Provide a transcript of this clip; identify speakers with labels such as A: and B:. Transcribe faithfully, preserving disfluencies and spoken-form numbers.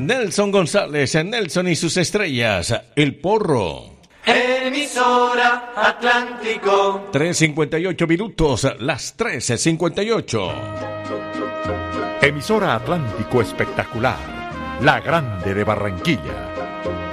A: Nelson González, Nelson y sus estrellas, El Porro.
B: Emisora Atlántico.
A: tres cincuenta y ocho minutos, las tres cincuenta y ocho.
C: Emisora Atlántico Espectacular, la grande de Barranquilla.